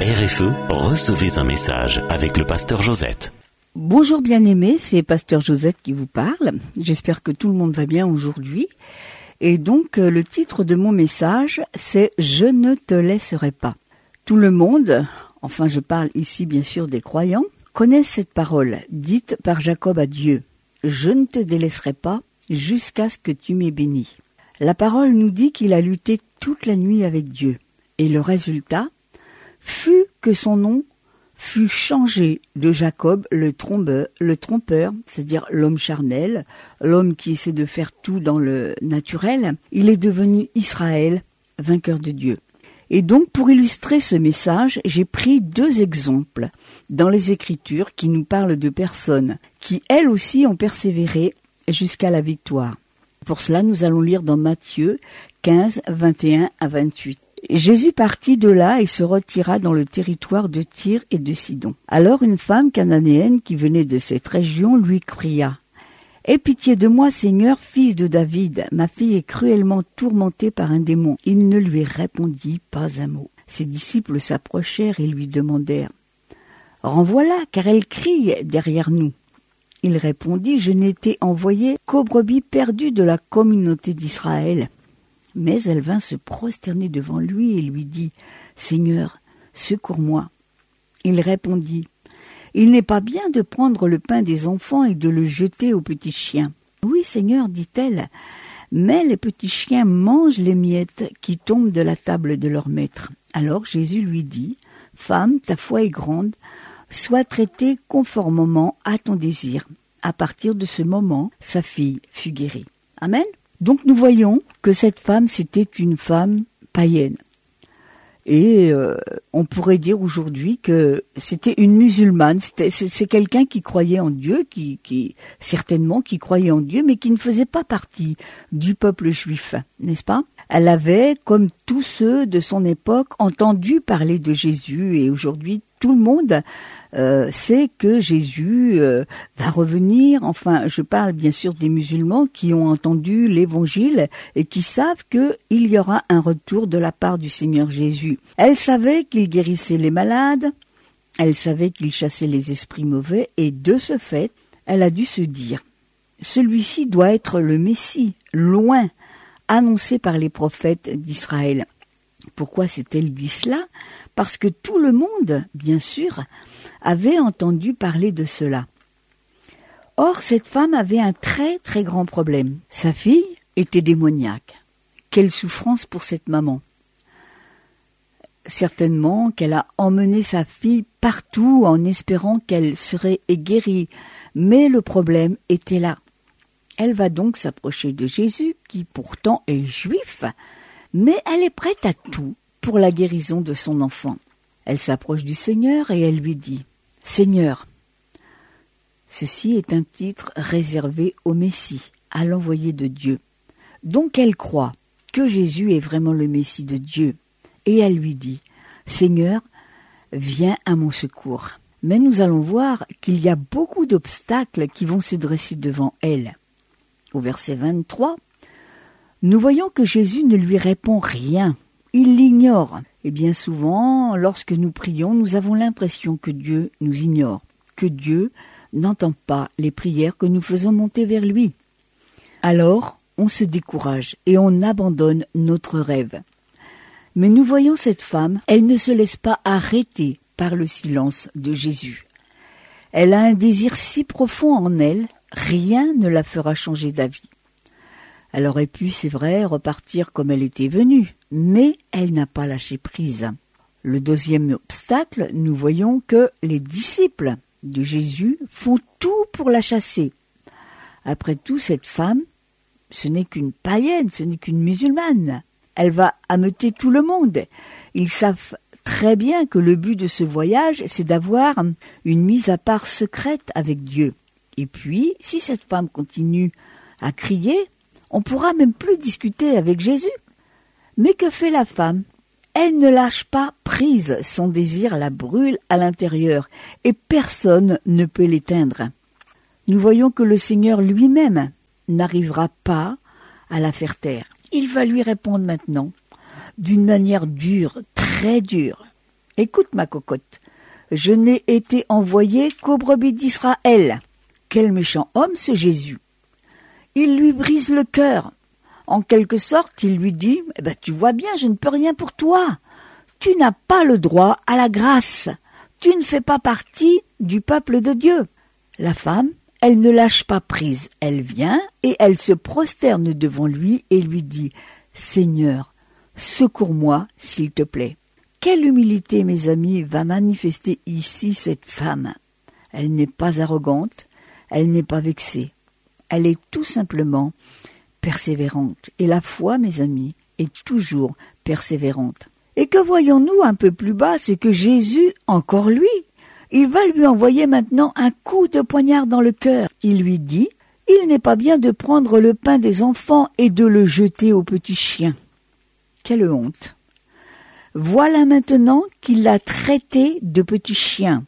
RFE, recevez un message avec le pasteur Josette. Bonjour bien-aimés, c'est pasteur Josette qui vous parle. J'espère que tout le monde va bien aujourd'hui. Et donc, le titre de mon message, c'est « Je ne te laisserai pas ». Tout le monde, enfin je parle ici bien sûr des croyants, connaissent cette parole dite par Jacob à Dieu. « Je ne te délaisserai pas jusqu'à ce que tu m'aies béni ». La parole nous dit qu'il a lutté toute la nuit avec Dieu. Et le résultat fut que son nom fut changé de Jacob, le trompeur, c'est-à-dire l'homme charnel, l'homme qui essaie de faire tout dans le naturel. Il est devenu Israël, vainqueur de Dieu. Et donc, pour illustrer ce message, j'ai pris 2 exemples dans les Écritures qui nous parlent de personnes qui, elles aussi, ont persévéré jusqu'à la victoire. Pour cela, nous allons lire dans Matthieu 15, 21 à 28. Jésus partit de là et se retira dans le territoire de Tyr et de Sidon. Alors une femme cananéenne qui venait de cette région lui cria « Aie pitié de moi, Seigneur, fils de David, ma fille est cruellement tourmentée par un démon. » Il ne lui répondit pas un mot. Ses disciples s'approchèrent et lui demandèrent « Renvoie-la, car elle crie derrière nous. » Il répondit « Je n'étais envoyé qu'aux brebis perdues de la communauté d'Israël. » Mais elle vint se prosterner devant lui et lui dit « Seigneur, secours-moi. » Il répondit « Il n'est pas bien de prendre le pain des enfants et de le jeter aux petits chiens. »« Oui, Seigneur, dit-elle, mais les petits chiens mangent les miettes qui tombent de la table de leur maître. » Alors Jésus lui dit « Femme, ta foi est grande, sois traitée conformément à ton désir. » À partir de ce moment, sa fille fut guérie. Amen. Donc nous voyons que cette femme, c'était une femme païenne. Et on pourrait dire aujourd'hui que c'était une musulmane. C'est quelqu'un qui croyait en Dieu, qui certainement qui croyait en Dieu, mais qui ne faisait pas partie du peuple juif, n'est-ce pas? Elle avait, comme tous ceux de son époque, entendu parler de Jésus. Et aujourd'hui, tout le monde sait que Jésus va revenir. Enfin, je parle bien sûr des musulmans qui ont entendu l'évangile et qui savent qu'il y aura un retour de la part du Seigneur Jésus. Elle savait qu'il guérissait les malades, elle savait qu'il chassait les esprits mauvais et de ce fait, elle a dû se dire « Celui-ci doit être le Messie, loin, annoncé par les prophètes d'Israël. » Pourquoi s'est-elle dit cela? Parce que tout le monde, bien sûr, avait entendu parler de cela. Or, cette femme avait un très très grand problème. Sa fille était démoniaque. Quelle souffrance pour cette maman. Certainement qu'elle a emmené sa fille partout en espérant qu'elle serait guérie. Mais le problème était là. Elle va donc s'approcher de Jésus, qui pourtant est juif, mais elle est prête à tout pour la guérison de son enfant. Elle s'approche du Seigneur et elle lui dit « Seigneur ». Ceci est un titre réservé au Messie, à l'envoyé de Dieu. Donc elle croit que Jésus est vraiment le Messie de Dieu. Et elle lui dit « Seigneur, viens à mon secours ». Mais nous allons voir qu'il y a beaucoup d'obstacles qui vont se dresser devant elle. Au verset 23, nous voyons que Jésus ne lui répond rien. Il l'ignore. Et bien souvent, lorsque nous prions, nous avons l'impression que Dieu nous ignore, que Dieu n'entend pas les prières que nous faisons monter vers lui. Alors, on se décourage et on abandonne notre rêve. Mais nous voyons cette femme, elle ne se laisse pas arrêter par le silence de Jésus. Elle a un désir si profond en elle, rien ne la fera changer d'avis. Elle aurait pu, c'est vrai, repartir comme elle était venue, mais elle n'a pas lâché prise. Le deuxième obstacle, nous voyons que les disciples de Jésus font tout pour la chasser. Après tout, cette femme, ce n'est qu'une païenne, ce n'est qu'une musulmane. Elle va ameuter tout le monde. Ils savent très bien que le but de ce voyage, c'est d'avoir une mise à part secrète avec Dieu. Et puis, si cette femme continue à crier, on pourra même plus discuter avec Jésus. Mais que fait la femme? Elle ne lâche pas prise, son désir la brûle à l'intérieur, et personne ne peut l'éteindre. Nous voyons que le Seigneur lui-même n'arrivera pas à la faire taire. Il va lui répondre maintenant, d'une manière dure, très dure. Écoute ma cocotte, je n'ai été envoyé qu'aux brebis d'Israël. Quel méchant homme ce Jésus. Il lui brise le cœur. En quelque sorte, il lui dit, tu vois bien, je ne peux rien pour toi. Tu n'as pas le droit à la grâce. Tu ne fais pas partie du peuple de Dieu. La femme, elle ne lâche pas prise. Elle vient et elle se prosterne devant lui et lui dit, Seigneur, secours-moi, s'il te plaît. Quelle humilité, mes amis, va manifester ici cette femme. Elle n'est pas arrogante, elle n'est pas vexée. Elle est tout simplement persévérante. Et la foi, mes amis, est toujours persévérante. Et que voyons-nous un peu plus bas, c'est que Jésus, encore lui, il va lui envoyer maintenant un coup de poignard dans le cœur. Il lui dit, il n'est pas bien de prendre le pain des enfants et de le jeter aux petits chiens. Quelle honte! Voilà maintenant qu'il l'a traité de petit chien.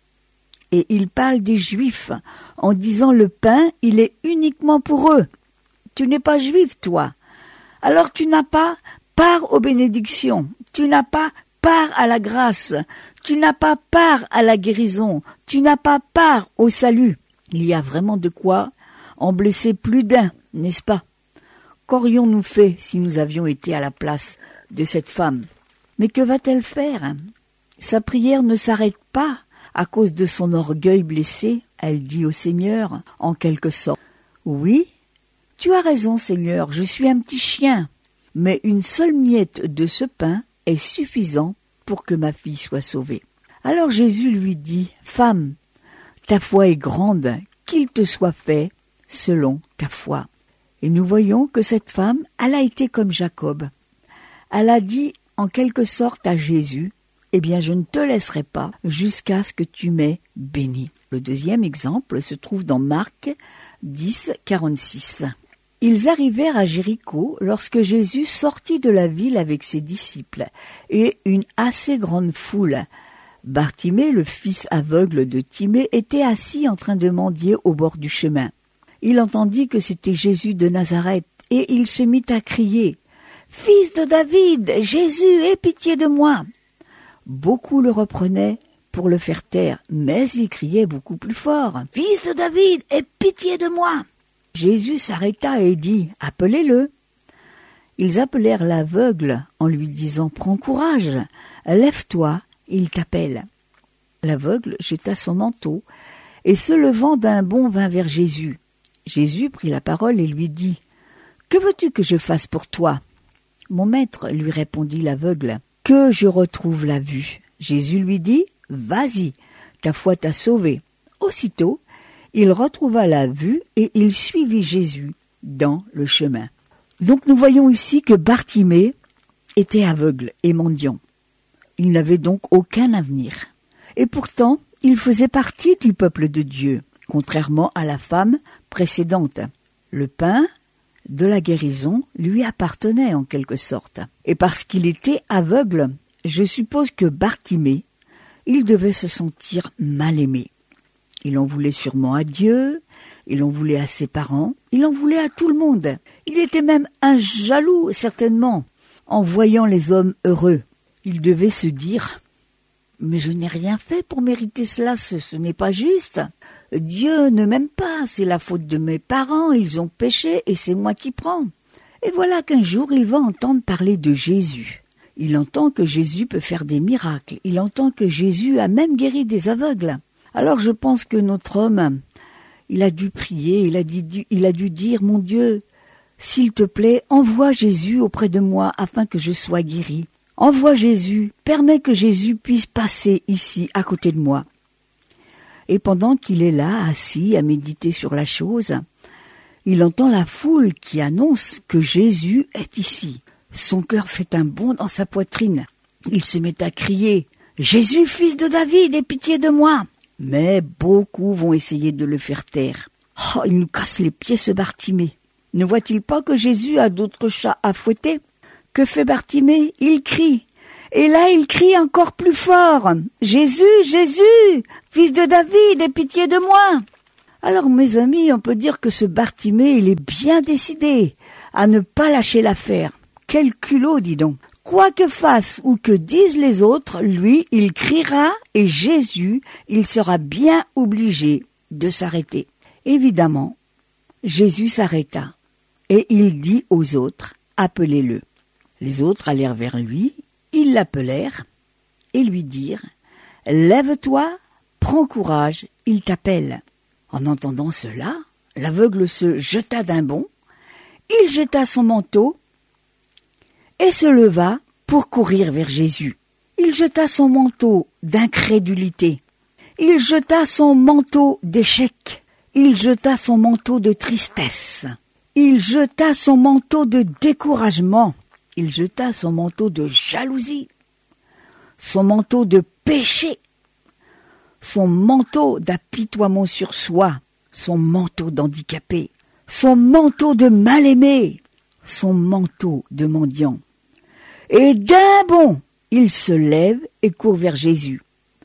Et il parle des Juifs en disant le pain, il est uniquement pour eux. Tu n'es pas juif, toi. Alors tu n'as pas part aux bénédictions. Tu n'as pas part à la grâce. Tu n'as pas part à la guérison. Tu n'as pas part au salut. Il y a vraiment de quoi en blesser plus d'un, n'est-ce pas? Qu'aurions-nous fait si nous avions été à la place de cette femme? Mais que va-t-elle faire? Sa prière ne s'arrête pas à cause de son orgueil blessé. Elle dit au Seigneur, en quelque sorte, « Oui, tu as raison, Seigneur, je suis un petit chien, mais une seule miette de ce pain est suffisant pour que ma fille soit sauvée. » Alors Jésus lui dit, « Femme, ta foi est grande, qu'il te soit fait selon ta foi. » Et nous voyons que cette femme, elle a été comme Jacob. Elle a dit en quelque sorte à Jésus, « Eh bien, je ne te laisserai pas jusqu'à ce que tu m'aies béni. » Le deuxième exemple se trouve dans Marc 10, 46. Ils arrivèrent à Jéricho lorsque Jésus sortit de la ville avec ses disciples et une assez grande foule. Bartimée, le fils aveugle de Timée, était assis en train de mendier au bord du chemin. Il entendit que c'était Jésus de Nazareth et il se mit à crier « Fils de David, Jésus, aie pitié de moi !» Beaucoup le reprenaient pour le faire taire, mais il criait beaucoup plus fort « Fils de David, aie pitié de moi !» Jésus s'arrêta et dit « Appelez-le !» Ils appelèrent l'aveugle en lui disant « Prends courage, lève-toi, il t'appelle. » L'aveugle jeta son manteau et se levant d'un bond vint vers Jésus. Jésus prit la parole et lui dit « Que veux-tu que je fasse pour toi ?» « Mon maître, lui répondit l'aveugle, que je retrouve la vue. » Jésus lui dit « Vas-y, ta foi t'a sauvé. » Aussitôt, il retrouva la vue et il suivit Jésus dans le chemin. Donc nous voyons ici que Bartimée était aveugle et mendiant. Il n'avait donc aucun avenir. Et pourtant, il faisait partie du peuple de Dieu, contrairement à la femme précédente. Le pain de la guérison lui appartenait en quelque sorte. Et parce qu'il était aveugle, je suppose que Bartimée, il devait se sentir mal aimé. Il en voulait sûrement à Dieu, il en voulait à ses parents, il en voulait à tout le monde. Il était même un jaloux, certainement, en voyant les hommes heureux. Il devait se dire « Mais je n'ai rien fait pour mériter cela, ce n'est pas juste. Dieu ne m'aime pas, c'est la faute de mes parents, ils ont péché et c'est moi qui prends. » Et voilà qu'un jour, il va entendre parler de Jésus. Il entend que Jésus peut faire des miracles. Il entend que Jésus a même guéri des aveugles. Alors je pense que notre homme, il a dû prier, il a dû dire « Mon Dieu, s'il te plaît, envoie Jésus auprès de moi afin que je sois guéri. Envoie Jésus, permets que Jésus puisse passer ici à côté de moi. » Et pendant qu'il est là, assis, à méditer sur la chose, il entend la foule qui annonce que Jésus est ici. Son cœur fait un bond dans sa poitrine. Il se met à crier « Jésus, fils de David, aie pitié de moi !» Mais beaucoup vont essayer de le faire taire. Oh, il nous casse les pieds ce Bartimée. Ne voit-il pas que Jésus a d'autres chats à fouetter? Que fait Bartimée? Il crie. Et là, il crie encore plus fort. « Jésus, Jésus, fils de David, aie pitié de moi !» Alors, mes amis, on peut dire que ce Bartimée, il est bien décidé à ne pas lâcher l'affaire. Quel culot, dis donc. Quoi que fassent ou que disent les autres, lui, il criera et Jésus, il sera bien obligé de s'arrêter. Évidemment, Jésus s'arrêta et il dit aux autres, appelez-le. Les autres allèrent vers lui, ils l'appelèrent et lui dirent, lève-toi, prends courage, il t'appelle. En entendant cela, l'aveugle se jeta d'un bond, il jeta son manteau et se leva pour courir vers Jésus. Il jeta son manteau d'incrédulité, il jeta son manteau d'échec, il jeta son manteau de tristesse, il jeta son manteau de découragement, il jeta son manteau de jalousie, son manteau de péché, son manteau d'apitoiement sur soi, son manteau d'handicapé, son manteau de mal-aimé, son manteau de mendiant. Et d'un bond, il se lève et court vers Jésus.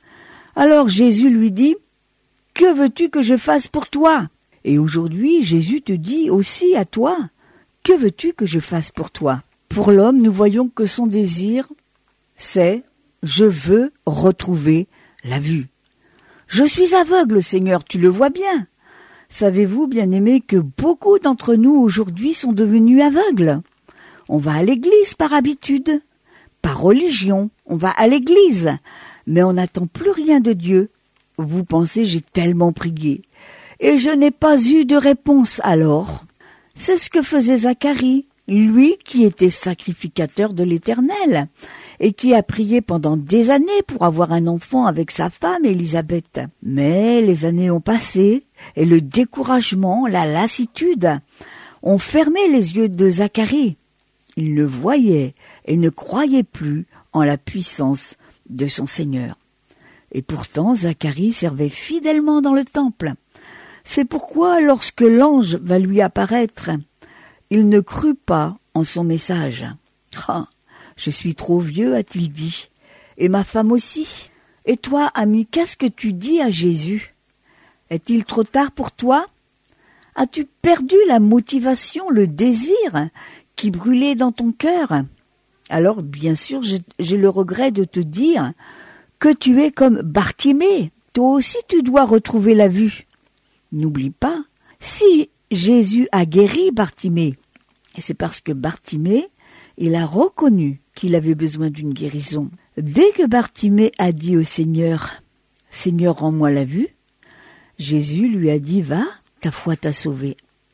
Alors Jésus lui dit, « Que veux-tu que je fasse pour toi ?» Et aujourd'hui, Jésus te dit aussi à toi, « Que veux-tu que je fasse pour toi ?» Pour l'homme, nous voyons que son désir, c'est « Je veux retrouver la vue ». Je suis aveugle, Seigneur, tu le vois bien. Savez-vous, bien-aimés, que beaucoup d'entre nous aujourd'hui sont devenus aveugles? On va à l'église par habitude, par religion, on va à l'église, mais on n'attend plus rien de Dieu. Vous pensez, j'ai tellement prié, et je n'ai pas eu de réponse alors. C'est ce que faisait Zacharie, lui qui était sacrificateur de l'Éternel, et qui a prié pendant des années pour avoir un enfant avec sa femme Élisabeth. Mais les années ont passé, et le découragement, la lassitude, ont fermé les yeux de Zacharie. Il ne voyait et ne croyait plus en la puissance de son Seigneur. Et pourtant, Zacharie servait fidèlement dans le temple. C'est pourquoi, lorsque l'ange va lui apparaître, il ne crut pas en son message. « Ah, je suis trop vieux, a-t-il dit, et ma femme aussi. Et toi, ami, qu'est-ce que tu dis à Jésus? Est-il trop tard pour toi? As-tu perdu la motivation, le désir qui brûlait dans ton cœur? Alors, bien sûr, j'ai le regret de te dire que tu es comme Bartimée. Toi aussi, tu dois retrouver la vue. N'oublie pas, si Jésus a guéri Bartimée, et c'est parce que Bartimée, il a reconnu qu'il avait besoin d'une guérison. Dès que Bartimée a dit au Seigneur, « Seigneur, rends-moi la vue », Jésus lui a dit, « Va, ta foi t'a sauvé ».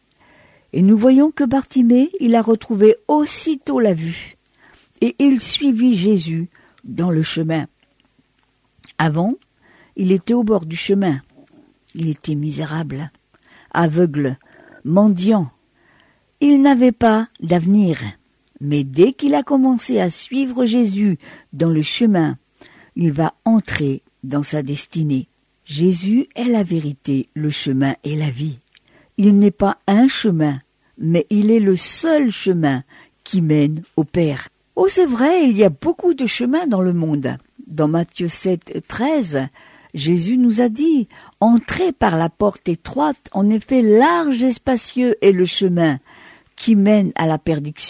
Et nous voyons que Bartimée, il a retrouvé aussitôt la vue, et il suivit Jésus dans le chemin. Avant, il était au bord du chemin. Il était misérable, aveugle, mendiant. Il n'avait pas d'avenir. Mais dès qu'il a commencé à suivre Jésus dans le chemin, il va entrer dans sa destinée. Jésus est la vérité, le chemin et la vie. Il n'est pas un chemin, mais il est le seul chemin qui mène au Père. Oh, c'est vrai, il y a beaucoup de chemins dans le monde. Dans Matthieu 7, 13, Jésus nous a dit « Entrez par la porte étroite, en effet large et spacieux est le chemin qui mène à la perdition. »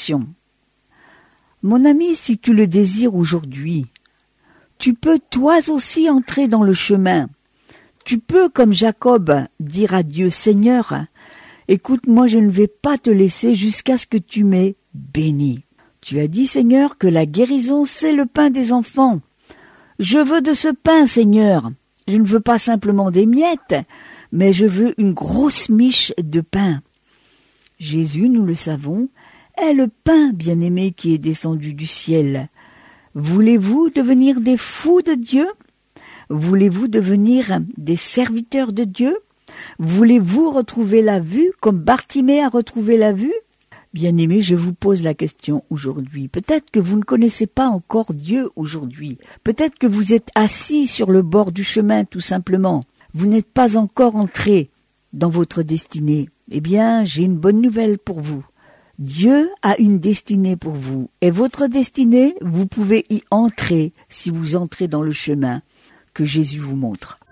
Mon ami, si tu le désires aujourd'hui, tu peux toi aussi entrer dans le chemin. Tu peux, comme Jacob, dire à Dieu, « Seigneur, écoute, moi je ne vais pas te laisser jusqu'à ce que tu m'aies béni. » Tu as dit, Seigneur, que la guérison, c'est le pain des enfants. Je veux de ce pain, Seigneur. Je ne veux pas simplement des miettes, mais je veux une grosse miche de pain. Jésus, nous le savons, est le pain bien-aimé qui est descendu du ciel. Voulez-vous devenir des fous de Dieu? Voulez-vous devenir des serviteurs de Dieu? Voulez-vous retrouver la vue comme Bartimée a retrouvé la vue? Bien-aimés, je vous pose la question aujourd'hui. Peut-être que vous ne connaissez pas encore Dieu aujourd'hui. Peut-être que vous êtes assis sur le bord du chemin tout simplement. Vous n'êtes pas encore entré dans votre destinée. Eh bien, j'ai une bonne nouvelle pour vous. Dieu a une destinée pour vous. Et votre destinée, vous pouvez y entrer si vous entrez dans le chemin que Jésus vous montre.